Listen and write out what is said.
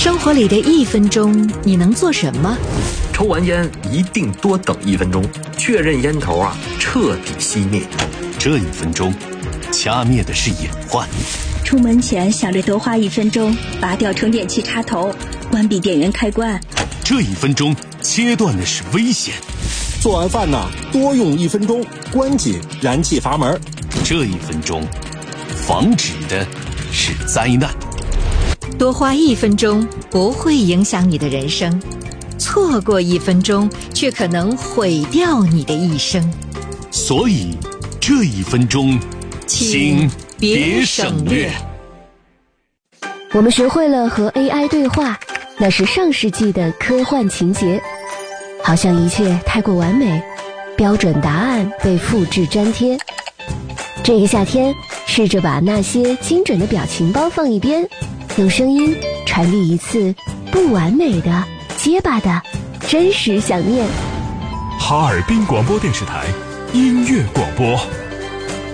生活里的1分钟，你能做什么？ 抽完烟一定多等1分钟，确认烟头彻底熄灭。 这1分钟，掐灭的是隐患。 出门前想着多花1分钟，拔掉充电器插头，关闭电源开关。 这1分钟，切断的是危险。 做完饭多用1分钟，关紧燃气阀门。 这1分钟，防止的是灾难。 多花1分钟不会影响你的人生，错过1分钟却可能毁掉你的一生。 所以这1分钟，请别省略。 我们学会了和 AI 对话，那是上世纪的科幻情节，好像一切太过完美，标准答案被复制粘贴。这个夏天，试着把那些精准的表情包放一边，用声音传递一次不完美的、结巴的真实想念。 哈尔滨广播电视台音乐广播。